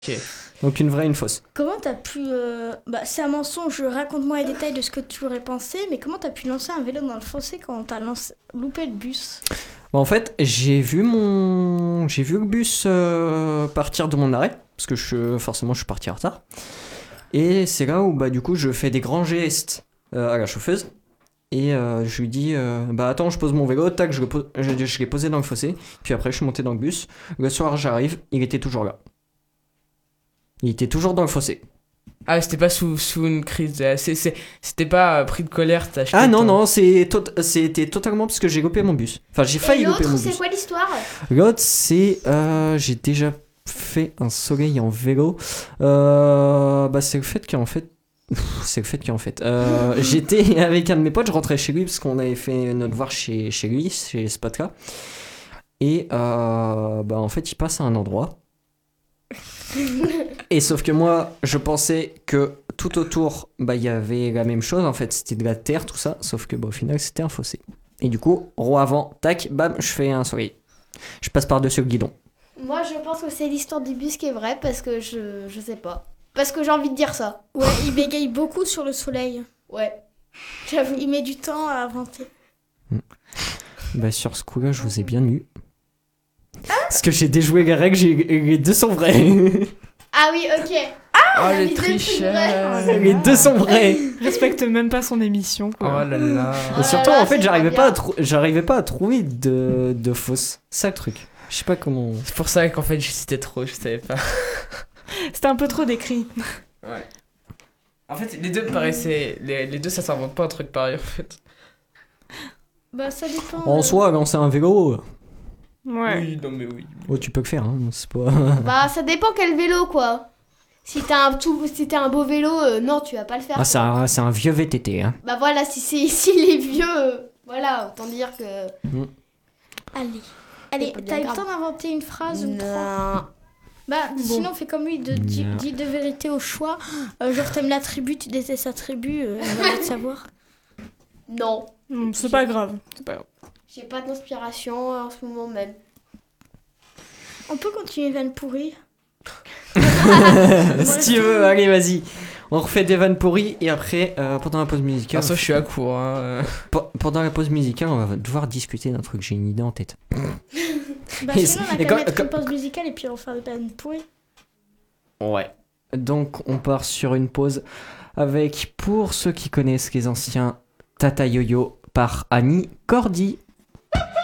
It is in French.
Ok. Donc une vraie et une fausse. Comment t'as pu... c'est un mensonge, raconte-moi les détails de ce que tu aurais pensé, mais comment t'as pu lancer un vélo dans le fossé quand t'as loupé le bus? En fait, j'ai vu le bus partir de mon arrêt, parce que forcément je suis parti en retard. Et c'est là où du coup je fais des grands gestes à la chauffeuse. Et je lui dis attends, je pose mon vélo, tac, je l'ai posé dans le fossé. Puis après je suis monté dans le bus. Le soir j'arrive, il était toujours là. Il était toujours dans le fossé. Ah, c'était pas sous une crise. C'était pas pris de colère, t'as acheté. Ah non, c'était totalement parce que j'ai loupé mon bus. Enfin, j'ai failli louper mon bus. C'est quoi l'histoire? L'autre, c'est... j'ai déjà fait un soleil en vélo. C'est le fait qu'en fait... j'étais avec un de mes potes, je rentrais chez lui parce qu'on avait fait notre devoir chez lui, chez ce pote-là. Et en fait, il passe à un endroit. Et sauf que moi, je pensais que tout autour, il y avait la même chose. En fait, c'était de la terre, tout ça. Sauf que au final, c'était un fossé. Et du coup, roue avant, tac, bam, je fais un soleil. Je passe par-dessus le guidon. Moi, je pense que c'est l'histoire du bus qui est vraie parce que je sais pas. Parce que j'ai envie de dire ça. Ouais, il bégaye beaucoup sur le soleil. Ouais. J'avoue. Il met du temps à inventer. Sur ce coup-là, je vous ai bien eu. Parce que j'ai déjoué les règles, les deux sont vrais. Ah oui, ok. Oh, les tricheurs. Les deux sont vrais. Respecte même pas son émission, quoi. Oh là là. Et surtout, là, en fait, c'est j'arrivais pas pas à trouver de fausses. C'est ça le truc. Je sais pas comment... C'est pour ça qu'en fait, j'hésitais trop, je savais pas. C'était un peu trop décrit. Ouais. En fait, les deux paraissaient... Les deux, ça s'invente pas un truc pareil, en fait. Ça dépend. En soi, lancer un vélo... Ouais. Oui, non mais oui. Oh, tu peux le faire, hein. C'est pas... Ça dépend quel vélo, quoi. Si t'as un beau vélo, non, tu vas pas le faire. c'est un vieux VTT, hein. Voilà, si les vieux... voilà, autant dire que... Allez, pas bien t'as eu le grave. temps d'inventer une phrase ou trois? Non. Sinon, fais comme lui, dis de vérité au choix. Genre, t'aimes la tribu, tu détestes sa tribu, on va pas te savoir. Non. C'est pas grave. C'est pas grave. J'ai pas d'inspiration en ce moment même. On peut continuer vanne pourrie. Si tu veux, allez, vas-y. On refait des vannes pourries et après, pendant la pause musicale... Ça, je suis à court, hein. Pendant la pause musicale, on va devoir discuter d'un truc. J'ai une idée en tête. Sinon, on a qu'à mettre une pause musicale et puis on va faire des vannes pourries. Ouais. Donc, on part sur une pause avec, pour ceux qui connaissent les anciens, Tata Yo-Yo par Annie Cordy.